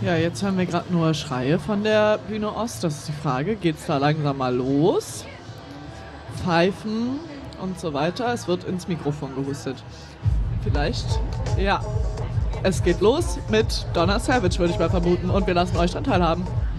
Ja, jetzt hören wir gerade nur Schreie von der Bühne Ost. Das ist die Frage. Geht's da langsam mal los? Pfeifen und so weiter. Es wird ins Mikrofon gehustet. Vielleicht, ja. Es geht los mit Donna Savage, würde ich mal vermuten. Und wir lassen euch dann teilhaben.